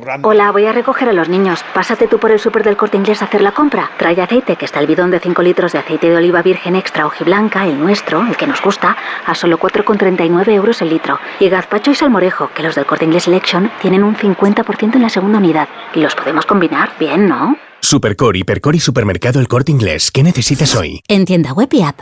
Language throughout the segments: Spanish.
grande. Hola, voy a recoger a los niños. Pásate tú por el súper del Corte Inglés a hacer la compra. Trae aceite, que está el bidón de 5 litros de aceite de oliva virgen extra hojiblanca, el nuestro, el que nos gusta, a solo 4,39 € el litro. Y gazpacho y salmorejo, que los del Corte Inglés Selection tienen un 50% en la segunda unidad. Y los podemos combinar bien, ¿no? Supercore, Hipercore y Supermercado El Corte Inglés. ¿Qué necesitas hoy? En tienda web y app.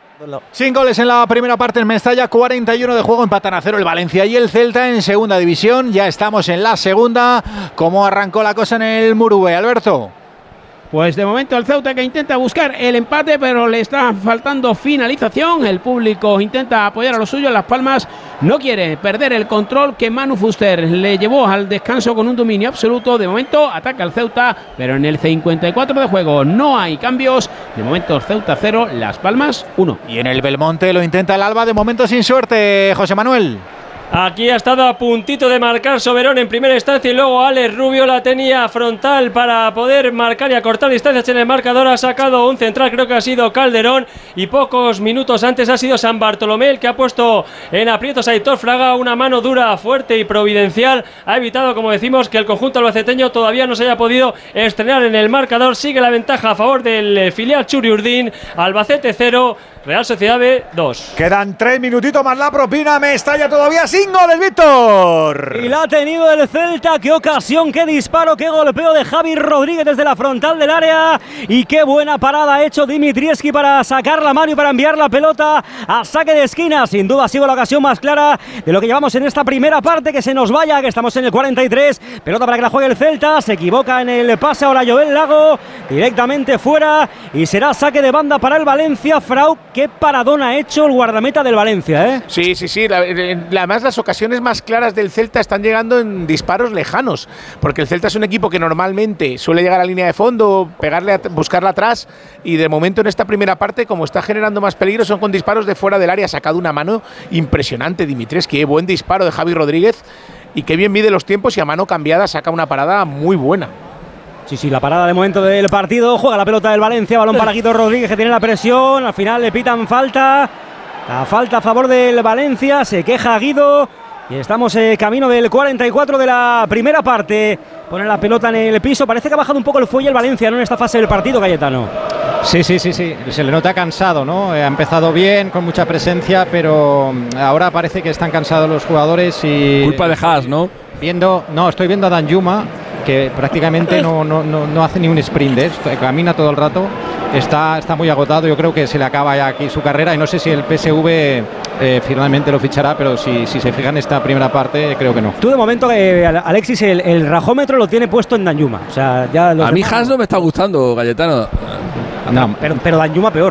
Sin goles en la primera parte en Mestalla, 41 de juego, empatan a 0 el Valencia y el Celta en segunda división. Ya estamos en la segunda. ¿Cómo arrancó la cosa en el Murube, Alberto? Pues de momento el Ceuta que intenta buscar el empate, pero le está faltando finalización. El público intenta apoyar a lo suyo. Las Palmas no quiere perder el control que Manu Fuster le llevó al descanso con un dominio absoluto. De momento ataca el Ceuta, pero en el 54 de juego no hay cambios. De momento Ceuta 0, Las Palmas 1. Y en el Belmonte lo intenta el Alba, de momento sin suerte, José Manuel. Aquí ha estado a puntito de marcar Soberón en primera instancia y luego Alex Rubio la tenía frontal para poder marcar y acortar distancias en el marcador. Ha sacado un central, creo que ha sido Calderón, y pocos minutos antes ha sido San Bartolomé el que ha puesto en aprietos a Aitor Fraga. Una mano dura, fuerte y providencial ha evitado, como decimos, que el conjunto albaceteño todavía no se haya podido estrenar en el marcador. Sigue la ventaja a favor del filial Churi Urdin. Albacete 0, Real Sociedad B 2. Quedan 3 minutitos más la propina. Mestalla todavía sin goles, Víctor. Y la ha tenido el Celta. Qué ocasión, qué disparo, qué golpeo de Javi Rodríguez desde la frontal del área. Y qué buena parada ha hecho Dimitrievski para sacar la mano y para enviar la pelota a saque de esquina. Sin duda ha sido la ocasión más clara de lo que llevamos en esta primera parte. Que se nos vaya, que estamos en el 43. Pelota para que la juegue el Celta. Se equivoca en el pase ahora Joel Lago. Directamente fuera. Y será saque de banda para el Valencia. Frau, qué paradón ha hecho el guardameta del Valencia, ¿eh? Sí. Además, las ocasiones más claras del Celta están llegando en disparos lejanos, porque el Celta es un equipo que normalmente suele llegar a línea de fondo, buscarla atrás, y de momento en esta primera parte, como está generando más peligro, son con disparos de fuera del área. Ha sacado una mano impresionante Dimitrievski, buen disparo de Javi Rodríguez, y qué bien mide los tiempos, y a mano cambiada saca una parada muy buena. Sí, la parada de momento del partido. Juega la pelota del Valencia, balón para Guido Rodríguez, que tiene la presión. Al final le pitan falta. La falta a favor del Valencia. Se queja Guido. Y estamos camino del 44 de la primera parte. Pone la pelota en el piso. Parece que ha bajado un poco el fuelle el Valencia, ¿no? En esta fase del partido, Cayetano. Sí. Se le nota cansado, ¿no? Ha empezado bien, con mucha presencia, pero ahora parece que están cansados los jugadores y... Culpa de Haas, ¿no? Estoy viendo a Danjuma, que prácticamente no hace ni un sprint, camina todo el rato, está muy agotado. Yo creo que se le acaba ya aquí su carrera, y no sé si el PSV finalmente lo fichará, pero si se fijan en esta primera parte, creo que no. Tú de momento, Alexis, el rajómetro lo tiene puesto en Danjuma. O sea, ya a mí Haas no me está gustando, Cayetano. No, pero Danjuma peor.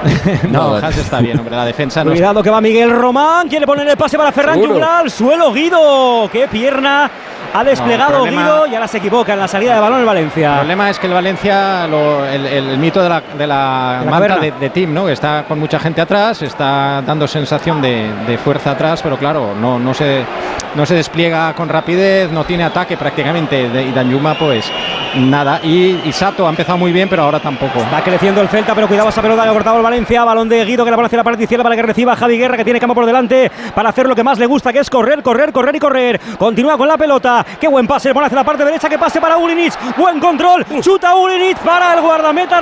No, Haas está bien, hombre, la defensa no. Cuidado que va Miguel Román, quiere poner el pase para Ferran Juglar, al suelo Guido, qué pierna ha desplegado Guido, y ahora se equivoca en la salida de balón el Valencia. El problema es que el Valencia, el mito de la manta de Tim, ¿no? Que está con mucha gente atrás, está dando sensación de fuerza atrás, pero claro, no se despliega con rapidez, no tiene ataque prácticamente, y Danjuma pues nada. Y Sato ha empezado muy bien, pero ahora tampoco. Está creciendo el Celta, pero cuidado esa pelota que ha cortado el Valencia. Balón de Guido, que la pone hacia la parte izquierda para que reciba Javi Guerra, que tiene campo por delante para hacer lo que más le gusta, que es correr. Continúa con la pelota. Qué buen pase, pone hacia la parte derecha, que pase para Ulinic. Buen control, chuta Ulinic para el guardameta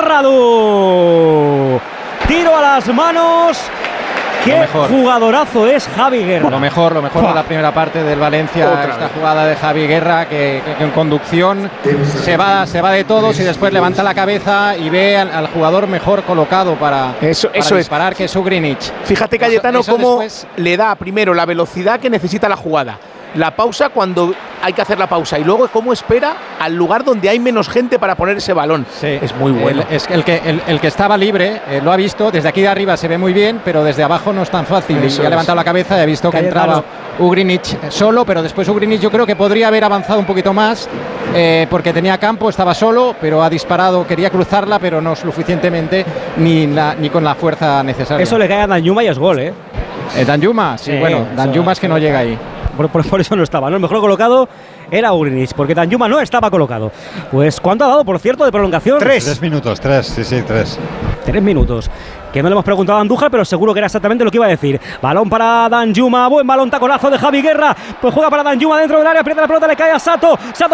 Radu. Tiro a las manos. Qué jugadorazo es Javi Guerra. Lo mejor de la primera parte del Valencia, esta jugada de Javi Guerra, que en conducción se va de todos y después levanta la cabeza y ve al jugador mejor colocado para disparar, que es Ugrinic. Fíjate, Cayetano, cómo le da primero la velocidad que necesita la jugada, la pausa cuando hay que hacer la pausa, y luego cómo espera al lugar donde hay menos gente para poner ese balón. Sí, es muy bueno. Es el que estaba libre, lo ha visto, desde aquí de arriba se ve muy bien, pero desde abajo no es tan fácil. Ha levantado la cabeza y ha visto que entraba Ugrinic solo, pero después Ugrinic yo creo que podría haber avanzado un poquito más, porque tenía campo, estaba solo, pero ha disparado, quería cruzarla, pero no suficientemente, ni con la fuerza necesaria. Eso le cae a Danjuma y es gol, ¿eh? Danjuma, sí, bueno, Danjuma es que no llega ahí. Por eso no estaba, ¿no? El mejor colocado era Ugrinic, porque Danjuma no estaba colocado. Pues, ¿cuánto ha dado, por cierto, de prolongación? 3 minutos, 3. 3 minutos. Que no le hemos preguntado a Andújar, pero seguro que era exactamente lo que iba a decir. Balón para Danjuma, buen balón, taconazo de Javi Guerra. Pues juega para Danjuma dentro del área, pierde la pelota, le cae a Sato.